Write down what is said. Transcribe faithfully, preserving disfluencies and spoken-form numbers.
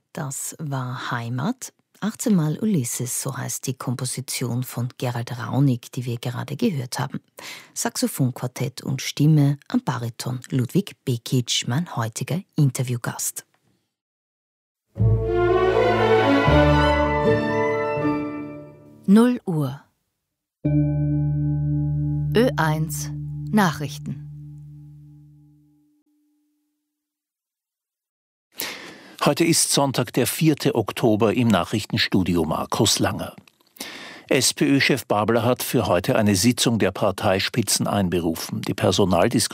Das war Heimat. achtzehnmal Ulysses, so heißt die Komposition von Gerald Raunig, die wir gerade gehört haben. Saxophonquartett und Stimme am Bariton Ludwig Bekic, mein heutiger Interviewgast. Null Uhr. Ö eins Nachrichten. Heute ist Sonntag, der vierte Oktober, im Nachrichtenstudio Markus Langer. SPÖ-Chef Babler hat für heute eine Sitzung der Parteispitzen einberufen. Die Personaldiskussion